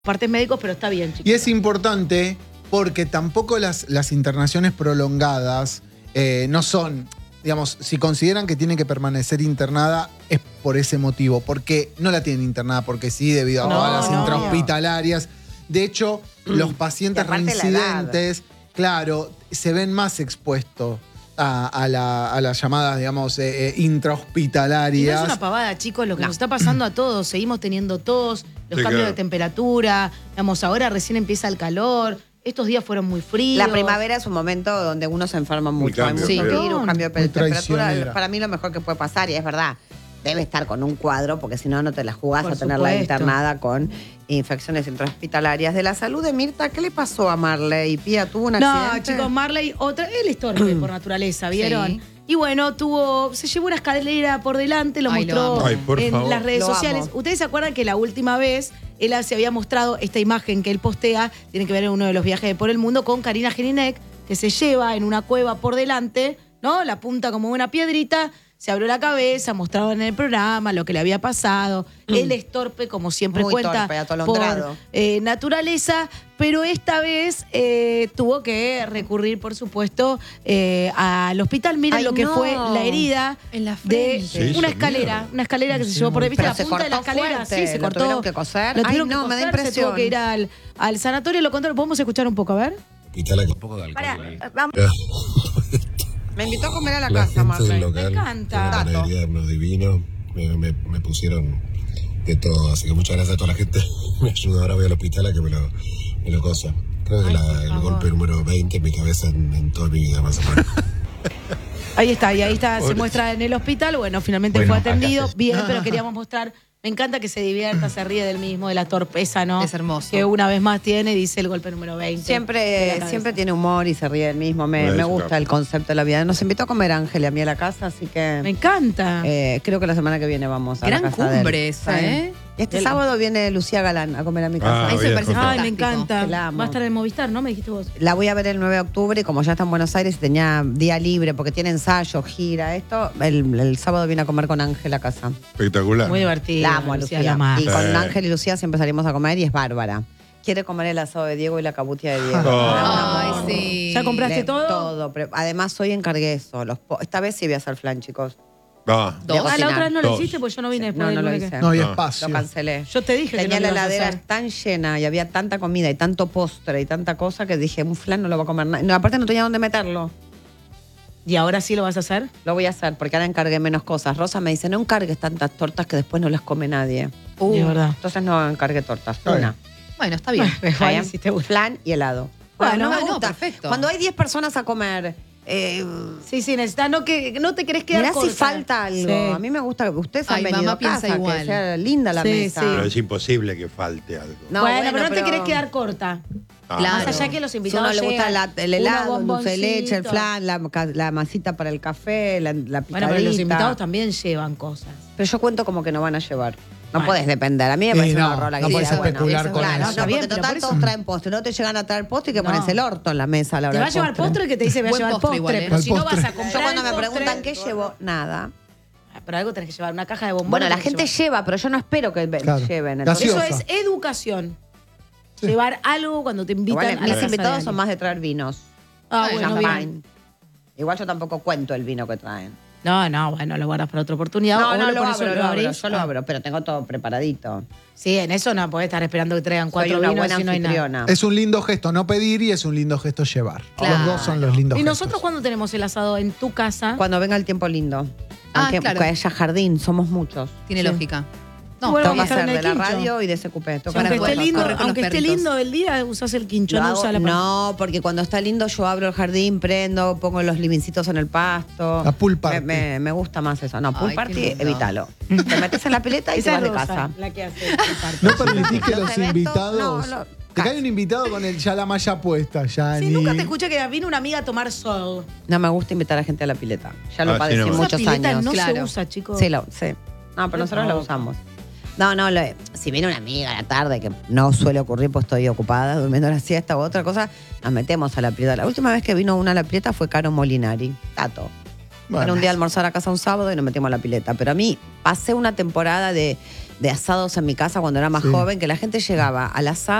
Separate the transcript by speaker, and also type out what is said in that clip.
Speaker 1: partes médicos, pero está bien, chicos.
Speaker 2: Y es importante porque tampoco las internaciones prolongadas no son, digamos, si consideran que tiene que permanecer internada es por ese motivo, porque no la tienen internada, porque sí, debido a las intrahospitalarias. De hecho, los pacientes reincidentes, claro, se ven más expuestos a las llamadas, digamos, intrahospitalarias.
Speaker 1: Y no es una pavada, chicos, lo que nos está pasando a todos. Seguimos teniendo tos, los cambios de temperatura. Digamos, ahora recién empieza el calor. Estos días fueron muy fríos.
Speaker 3: La primavera es un momento donde uno se enferma mucho. Hay mucho virus, cambio de temperatura. Para mí lo mejor que puede pasar, y es verdad, debe estar con un cuadro, porque si no, no te la jugás a tenerla internada con infecciones intrahospitalarias. De la salud de Mirta, ¿qué le pasó a Marley? Pía, ¿tuvo un accidente?
Speaker 1: No, chicos, Marley, él es torpe por naturaleza, ¿vieron? Sí. Y bueno, se llevó una escalera por delante, lo mostró en las redes sociales. ¿Ustedes se acuerdan que la última vez él se había mostrado esta imagen que él postea, tiene que ver en uno de los viajes por el mundo, con Karina Jelinek, que se lleva en una cueva por delante, ¿no? La punta como una piedrita, se abrió la cabeza, mostraba en el programa lo que le había pasado. Él es torpe, como siempre muy cuenta, por naturaleza, pero esta vez tuvo que recurrir, por supuesto, al hospital. Miren lo que fue la herida en la de una escalera que se llevó por detrás. La punta de la escalera, se cortó.
Speaker 3: ¿Lo tuvieron que coser?
Speaker 1: Ay, no, me da impresión. Se tuvo que ir al sanatorio. Lo contaron. ¿Podemos escuchar un poco? A ver.
Speaker 4: Un poco de alcohol.
Speaker 3: Vamos. Me invitó a comer a la casa, Marley.
Speaker 1: Me encanta.
Speaker 4: Nos divino. Me pusieron de todo. Así que muchas gracias a toda la gente. Me ayuda. Ahora voy al hospital a que me lo cosa. Creo que el golpe número 20 en mi cabeza en toda mi vida, más o menos.
Speaker 1: Ahí está. Se muestra en el hospital. Bueno, finalmente fue atendido. Bien, pero queríamos mostrar. Me encanta que se divierta, se ríe del mismo, de la torpeza, ¿no?
Speaker 5: Es hermoso.
Speaker 1: Que una vez más tiene, dice el golpe número 20.
Speaker 3: Siempre tiene humor y se ríe del mismo. Me gusta el concepto de la vida. Nos invitó a comer Ángel y a mí a la casa, así que...
Speaker 1: Me encanta.
Speaker 3: Creo que la semana que viene vamos a
Speaker 5: Gran
Speaker 3: la casa de él.
Speaker 5: cumbre esa, ¿eh?
Speaker 3: Este sábado viene Lucía Galán a comer a mi casa.
Speaker 5: Eso me parece fantástico.
Speaker 1: Me encanta. Va a estar en Movistar, ¿no? Me dijiste vos.
Speaker 3: La voy a ver el 9 de octubre y como ya está en Buenos Aires y tenía día libre porque tiene ensayo, gira, el sábado viene a comer con Ángel a casa.
Speaker 6: Espectacular.
Speaker 1: Muy divertido.
Speaker 3: La amo a Lucía. Y con Ángel y Lucía siempre salimos a comer y es bárbara. Quiere comer el asado de Diego y la cabutia de Diego.
Speaker 5: Ay, sí.
Speaker 1: ¿Ya compraste todo?
Speaker 3: Todo. Además, hoy encargué eso. Esta vez sí voy a hacer flan, chicos.
Speaker 1: La otra vez no lo hiciste porque yo no vine después.
Speaker 3: No lo hice.
Speaker 2: No había espacio.
Speaker 3: Lo cancelé.
Speaker 1: Yo te dije
Speaker 3: Tenía
Speaker 1: que no
Speaker 3: la heladera tan llena y había tanta comida y tanto postre y tanta cosa que dije, un flan no lo voy a comer nada. No, aparte no tenía dónde meterlo.
Speaker 1: ¿Y ahora sí lo vas a hacer?
Speaker 3: Lo voy a hacer porque ahora encargué menos cosas. Rosa me dice, no encargues tantas tortas que después no las come nadie.
Speaker 1: Es verdad.
Speaker 3: Entonces no encargué tortas. Una.
Speaker 5: Bueno, está bien.
Speaker 3: Flan y helado.
Speaker 1: Bueno,
Speaker 3: me gusta.
Speaker 5: Perfecto.
Speaker 3: Cuando hay 10 personas a comer...
Speaker 1: sí, necesita, no te querés quedar
Speaker 3: mirá
Speaker 1: corta.
Speaker 3: si falta algo. Sí. A mí me gusta que ustedes han venido
Speaker 5: mamá
Speaker 3: a casa,
Speaker 5: piensa igual.
Speaker 3: que sea linda la mesa.
Speaker 6: Pero es imposible que falte algo.
Speaker 3: No,
Speaker 1: bueno, pero no te querés quedar corta.
Speaker 5: Claro.
Speaker 1: Más allá que los invitados
Speaker 3: si a uno le gusta el helado, el dulce de leche, el flan, la masita para el café, la picadita.
Speaker 1: Bueno, pero los invitados también llevan cosas.
Speaker 3: Pero yo cuento como que no van a llevar. No podés depender. A mí me parece un horror.
Speaker 2: No podés especular con
Speaker 3: eso.
Speaker 2: eso.
Speaker 3: No, porque total todos traen postre. No te llegan a traer postre y que pones el orto en la mesa a la hora
Speaker 1: te va a llevar postre que te dice voy a llevar postre. Pero si no vas a comprar
Speaker 3: yo cuando me preguntan qué llevo, nada.
Speaker 1: Pero algo tenés que llevar, una caja de bombones.
Speaker 3: Bueno, la gente lleva, pero yo no espero que lleven.
Speaker 1: Eso es educación. Llevar algo cuando te invitan a la
Speaker 3: mis invitados son más de traer vinos.
Speaker 1: Bueno, bien.
Speaker 3: Igual yo tampoco cuento el vino que traen.
Speaker 1: No, bueno, lo guardas para otra oportunidad.
Speaker 3: No, yo lo abro, pero tengo todo preparadito.
Speaker 1: Sí, en eso no podés estar esperando que traigan 4 vinos y no hay nada.
Speaker 2: Es un lindo gesto no pedir y es un lindo gesto llevar.
Speaker 1: Claro.
Speaker 2: Los dos son los lindos
Speaker 1: gestos. ¿Y
Speaker 2: gestos.
Speaker 1: nosotros cuándo tenemos el asado en tu casa?
Speaker 3: Cuando venga el tiempo lindo. Aunque haya jardín, somos muchos.
Speaker 5: Tiene lógica.
Speaker 3: No, tengo que hacer de la radio y de SQP.
Speaker 1: Aunque esté lindo el día, usás el quincho,
Speaker 3: no, porque cuando está lindo yo abro el jardín, prendo, pongo los livincitos en el pasto.
Speaker 2: La pool party.
Speaker 3: Me gusta más eso. No, pool party, evítalo. Te metes en la pileta y te vas de casa.
Speaker 1: La que hace
Speaker 2: no permitís que los invitados... Te cae un invitado con ya la malla puesta, ya
Speaker 1: sí, nunca te escuché que vino una amiga a tomar sol.
Speaker 3: No me gusta invitar a gente a la pileta. Ya lo padecí muchos años.
Speaker 1: No se usa, chicos.
Speaker 3: Sí. No, pero nosotros la usamos. No, si viene una amiga a la tarde, que no suele ocurrir, pues estoy ocupada, durmiendo la siesta u otra cosa, nos metemos a la pileta. La última vez que vino una a la pileta fue Caro Molinari, Tato. Bueno. Era un día a almorzar a casa un sábado y nos metimos a la pileta. Pero a mí pasé una temporada de de asados en mi casa cuando era más joven, que la gente llegaba al asado